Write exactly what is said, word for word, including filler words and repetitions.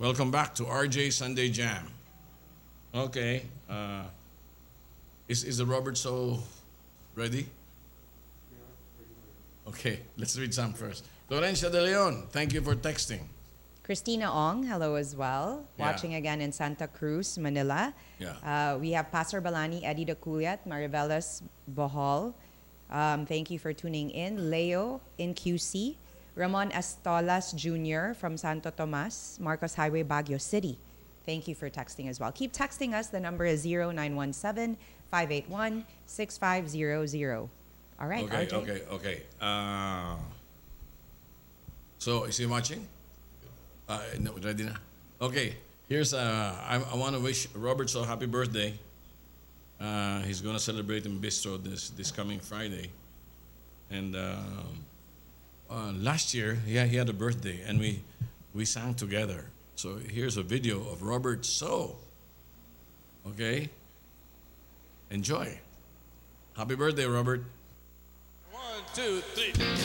Welcome back to R J Sunday Jam. Okay. Uh, is, is the Robert So ready? Okay, let's read some first. Florencia De Leon, thank you for texting. Christina Ong, hello as well. Yeah. Watching again in Santa Cruz, Manila. Yeah. Uh, we have Pastor Balani, Eddie de Cuyat, Marivelas Bohol. Um, thank you for tuning in. Leo in Q C. Ramon Estolas Junior from Santo Tomas, Marcos Highway, Baguio City. Thank you for texting as well. Keep texting us. The number is zero nine one seven, five eight one, six five zero zero. All right, Okay, R J. okay, okay. Uh, so, is he watching? Uh, no, ready na? Okay, here's, uh, I, I want to wish Robert So happy birthday. Uh, he's going to celebrate in Bistro this, this coming Friday. And uh, uh, last year, yeah, he had a birthday, and we, we sang together. So here's a video of Robert So. Okay? Enjoy. Happy birthday, Robert. One, two, three.